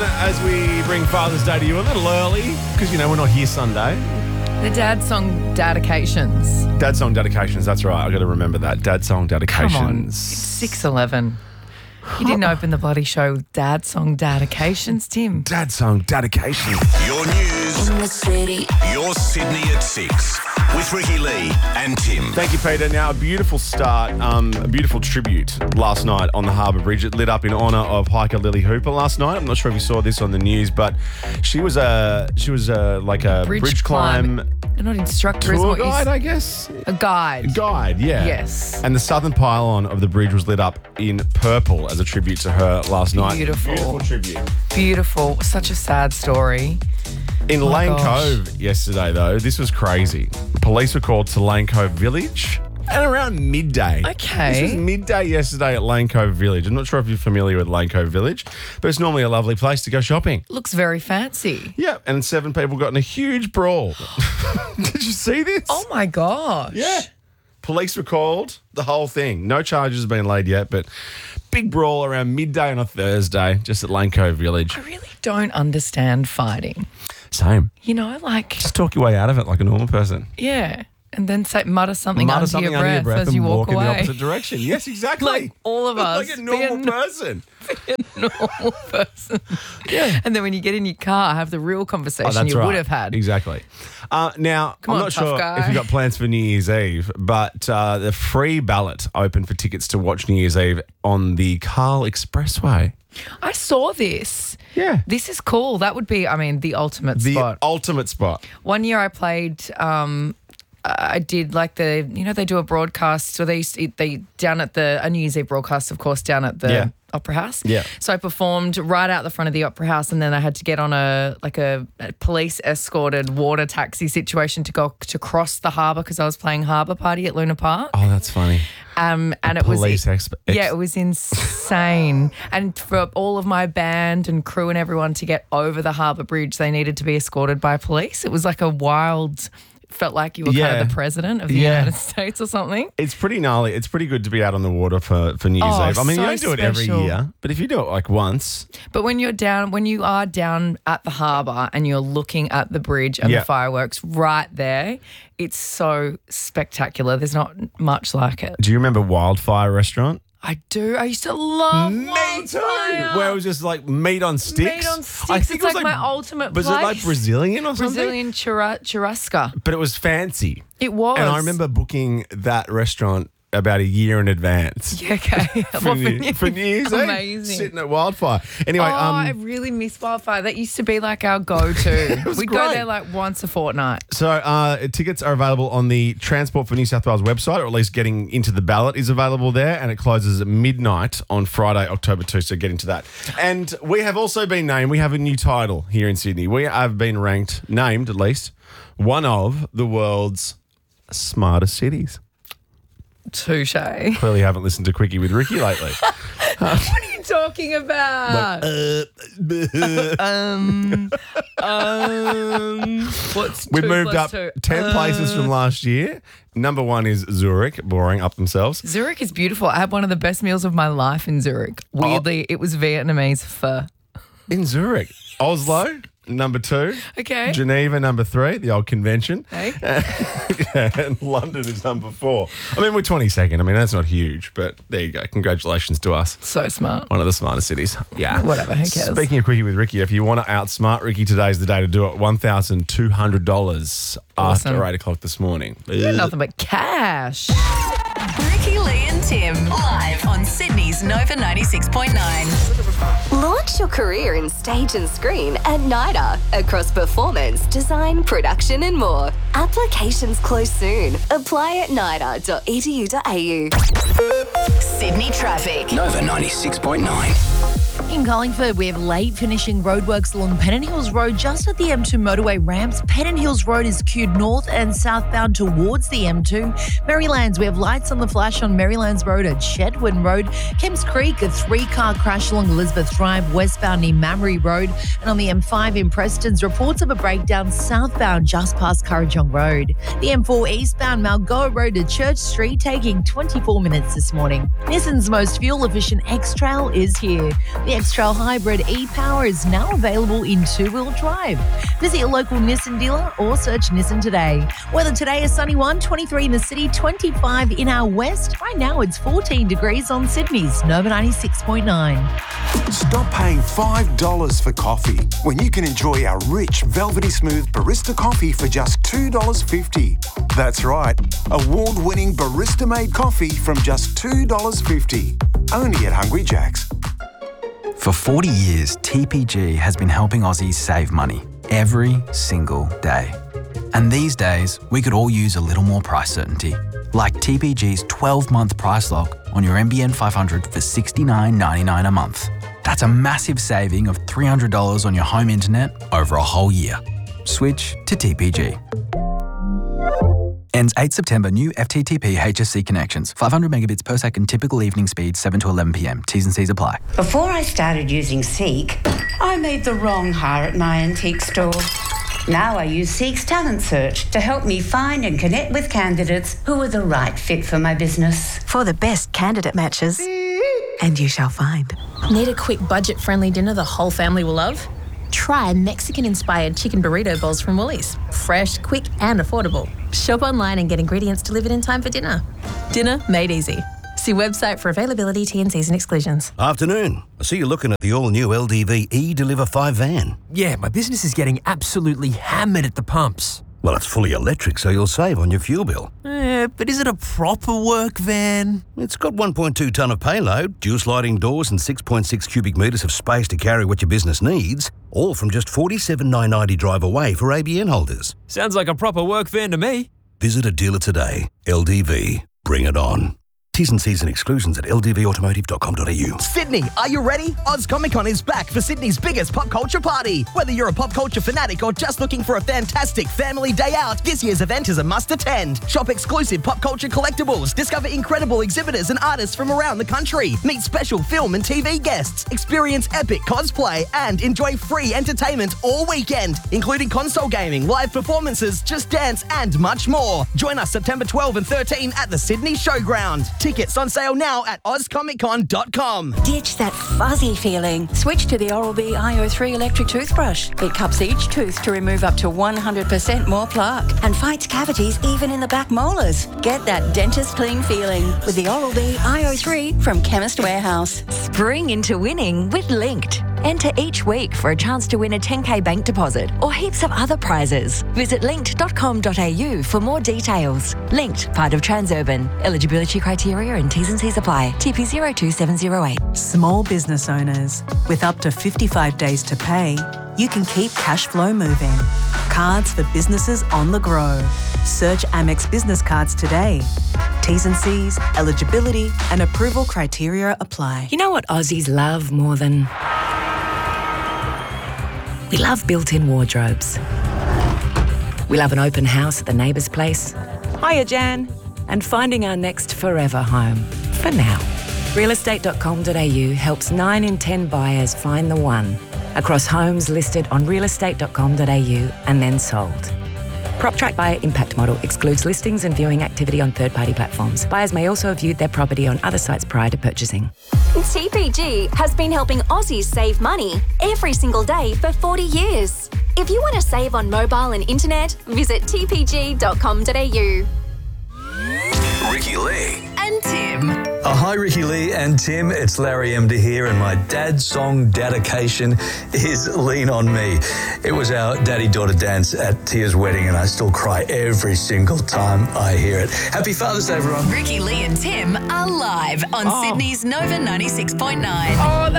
as we bring Father's Day to you a little early because, we're not here Sunday. The Dad Song Dedications. Dad Song Dedications, that's right. I've got to remember that. Dad Song Dedications. Come on, it's 6:11. You didn't open the bloody show with Dad Song Dedications, Tim. Dad Song Dedications. Your news in the city. Your Sydney at 6 with Ricky Lee and Tim. Thank you, Peter. Now, a beautiful start, a beautiful tribute last night on the Harbour Bridge. It lit up in honour of hiker Lily Hooper last night. I'm not sure if you saw this on the news, but she was like a bridge climb Not instructor, tour guide, I guess. A guide. Guide, yeah. Yes. And the southern pylon of the bridge was lit up in purple as a tribute to her last night. Beautiful tribute. Beautiful. Such a sad story. In Lane Cove yesterday, though, this was crazy. Police were called to Lane Cove Village at around midday. Okay. This was midday yesterday at Lane Cove Village. I'm not sure if you're familiar with Lane Cove Village, but it's normally a lovely place to go shopping. Looks very fancy. Yeah, and 7 people got in a huge brawl. Did you see this? Oh, my gosh. Yeah. Police were called, the whole thing. No charges have been laid yet, but big brawl around midday on a Thursday just at Lane Cove Village. I really don't understand fighting. Same. Just talk your way out of it like a normal person. Yeah. And then mutter something under your breath as and you walk in away. the opposite direction. Yes, exactly. Like all of us. Like a normal person. Be a normal person. Yeah. And then when you get in your car, have the real conversation That's you right. would have had. Exactly. Now, Come I'm on, not tough sure guy. if you've got plans for New Year's Eve, but the free ballot open for tickets to watch New Year's Eve on the Carl Expressway. I saw this. Yeah. This is cool. That would be, the ultimate spot. The ultimate spot. One year I played, I did like they do a broadcast. So they down at a New Year's Eve broadcast, of course, down at the Opera House. Yeah. So I performed right out the front of the Opera House, and then I had to get on a police escorted water taxi situation to cross the harbour because I was playing Harbour Party at Luna Park. Oh, that's funny. And it was insane. And for all of my band and crew and everyone to get over the Harbour Bridge, they needed to be escorted by police. It was like a wild. Felt like you were kind of the president of the United States or something. It's pretty gnarly. It's pretty good to be out on the water for New Year's Eve. I mean, you don't do it every year, but if you do it like once. But when you are down at the harbour and you're looking at the bridge and the fireworks right there, it's so spectacular. There's not much like it. Do you remember Wildfire Restaurant? I do. I used to love Me too. Wildfire. Where it was just like meat on sticks. Meat on sticks. I think It's like my ultimate Was place. it like Brazilian or something? Brazilian churrasca. But it was fancy. It was. And I remember booking that restaurant about a year in advance. Yeah, okay. For New Year's Eve. Amazing. Sitting at Wildfire. Anyway, I really miss Wildfire. That used to be like our go-to. We'd go great. there like once a fortnight. So tickets are available on the Transport for New South Wales website, or at least getting into the ballot is available there, and it closes at midnight on Friday, October 2, so get into that. And we have also been named, we have a new title here in Sydney. We have been named at least, one of the world's smartest cities. Touche. Clearly haven't listened to Quickie with Ricky lately. What are you talking about? What's We 2 moved plus up 2? 10 places from last year. Number 1 is Zurich, boring up themselves. Zurich is beautiful. I had one of the best meals of my life in Zurich. Weirdly, it was Vietnamese pho. In Zurich. Oslo, number 2. Okay. Geneva, number 3, the old convention. Hey. And London is number 4. I mean, we're 22nd. I mean, that's not huge, but there you go. Congratulations to us. So smart. One of the smartest cities. Yeah. Whatever, who cares? Speaking of Quickie with Ricky, if you want to outsmart Ricky, today's the day to do it. $1,200 Awesome. after 8 o'clock this morning. Nothing but cash. Ricky Lee and Tim, live on Sydney's Nova 96.9. Launch your career in stage and screen at NIDA across performance, design, production and more. Applications close soon. Apply at nida.edu.au. Sydney traffic. Nova 96.9. In Collingford, we have late finishing roadworks along Pennant Hills Road just at the M2 motorway ramps. Pennant Hills Road is queued north and southbound towards the M2. Marylands, we have lights on the flash on Marylands Road at Chetwynd Road. Kemps Creek, a 3-car crash along Elizabeth Drive westbound near Mamrie Road. And on the M5 in Preston's, reports of a breakdown southbound just past Currajong Road. The M4 eastbound Malgoa Road to Church Street taking 24 minutes this morning. Nissan's most fuel-efficient X-Trail is here. The The X-Trail Hybrid e-Power is now available in two-wheel drive. Visit your local Nissan dealer or search Nissan today. Weather today is sunny one, 23 in the city, 25 in our west. Right now it's 14 degrees on Sydney's Nova 96.9. Stop paying $5 for coffee when you can enjoy our rich, velvety smooth barista coffee for just $2.50. That's right, award-winning barista-made coffee from just $2.50. Only at Hungry Jack's. For 40 years, TPG has been helping Aussies save money every single day. And these days, we could all use a little more price certainty, like TPG's 12-month price lock on your NBN 500 for $69.99 a month. That's a massive saving of $300 on your home internet over a whole year. Switch to TPG. Ends 8 September. New FTTP HSC connections. 500 megabits per second. Typical evening speed 7 to 11 p.m. T's and C's apply. Before I started using Seek, I made the wrong hire at my antique store. Now I use Seek's Talent Search to help me find and connect with candidates who are the right fit for my business. For the best candidate matches, and you shall find. Need a quick budget-friendly dinner the whole family will love? Try Mexican-inspired chicken burrito bowls from Woolies. Fresh, quick and affordable. Shop online and get ingredients delivered in time for dinner. Dinner made easy. See website for availability, T&Cs and exclusions. Afternoon. I see you're looking at the all-new LDV eDeliver 5 van. Yeah, my business is getting absolutely hammered at the pumps. Well, it's fully electric, so you'll save on your fuel bill. But is it a proper work van? It's got 1.2 tonne of payload, dual sliding doors and 6.6 cubic metres of space to carry what your business needs, all from just $47,990 drive away for ABN holders. Sounds like a proper work van to me. Visit a dealer today. LDV. Bring it on. T's and C's and exclusions at ldvautomotive.com.au. Sydney, are you ready? Oz Comic Con is back for Sydney's biggest pop culture party. Whether you're a pop culture fanatic or just looking for a fantastic family day out, this year's event is a must attend. Shop exclusive pop culture collectibles, discover incredible exhibitors and artists from around the country, meet special film and TV guests, experience epic cosplay, and enjoy free entertainment all weekend, including console gaming, live performances, Just Dance, and much more. Join us September 12 and 13 at the Sydney Showground. Tickets on sale now at ozcomiccon.com. Ditch that fuzzy feeling. Switch to the Oral-B IO3 electric toothbrush. It cups each tooth to remove up to 100% more plaque and fights cavities even in the back molars. Get that dentist clean feeling with the Oral-B IO3 from Chemist Warehouse. Spring into winning with Linked. Enter each week for a chance to win a 10K bank deposit or heaps of other prizes. Visit linked.com.au for more details. Linked, part of Transurban. Eligibility criteria and T's and C's apply. TP 02708. Small business owners, with up to 55 days to pay, you can keep cash flow moving. Cards for businesses on the go. Search Amex Business Cards today. T's and C's, eligibility and approval criteria apply. You know what Aussies love more than... We love built-in wardrobes. We love an open house at the neighbour's place. Hiya, Jan. And finding our next forever home. For now. Realestate.com.au helps 9 in 10 buyers find the one across homes listed on realestate.com.au and then sold. PropTrack Buyer Impact Model excludes listings and viewing activity on third-party platforms. Buyers may also have viewed their property on other sites prior to purchasing. TPG has been helping Aussies save money every single day for 40 years. If you want to save on mobile and internet, visit tpg.com.au. Ricky Lee and Tim. Hi, Ricky Lee and Tim. It's Larry Emder here, and my dad's song dedication is Lean On Me. It was our daddy-daughter dance at Tia's wedding, and I still cry every single time I hear it. Happy Father's Day, everyone. Ricky Lee and Tim are live on Sydney's Nova 96.9. Oh,